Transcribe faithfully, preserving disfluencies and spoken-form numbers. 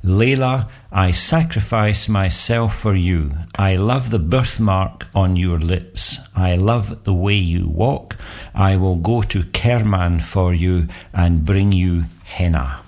Layla, I sacrifice myself for you. I love the birthmark on your lips. I love the way you walk. I will go to Kerman for you and bring you henna.